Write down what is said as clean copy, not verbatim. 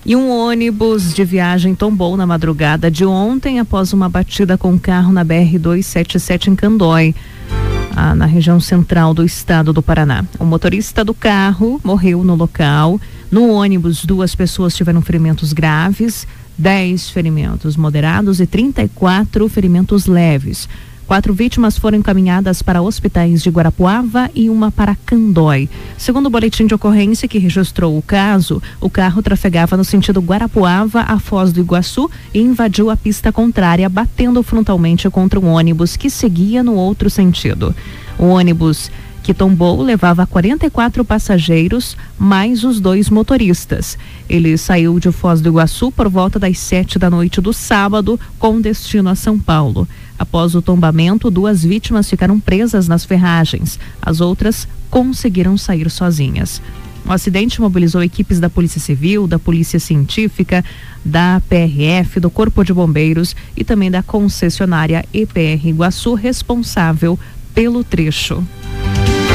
E um ônibus de viagem tombou na madrugada de ontem após uma batida com um carro na BR-277 em Candói, na região central do estado do Paraná. O motorista do carro morreu no local. No ônibus, 2 pessoas tiveram ferimentos graves, 10 ferimentos moderados e 34 ferimentos leves. 4 vítimas foram encaminhadas para hospitais de Guarapuava e uma para Candói. Segundo o boletim de ocorrência que registrou o caso, o carro trafegava no sentido Guarapuava a Foz do Iguaçu e invadiu a pista contrária, batendo frontalmente contra um ônibus que seguia no outro sentido. O ônibus que tombou levava 44 passageiros, mais os 2 motoristas. Ele saiu de Foz do Iguaçu por volta das 7 da noite do sábado, com destino a São Paulo. Após o tombamento, 2 vítimas ficaram presas nas ferragens. As outras conseguiram sair sozinhas. O acidente mobilizou equipes da Polícia Civil, da Polícia Científica, da PRF, do Corpo de Bombeiros e também da concessionária EPR Iguaçu, responsável pelo trecho.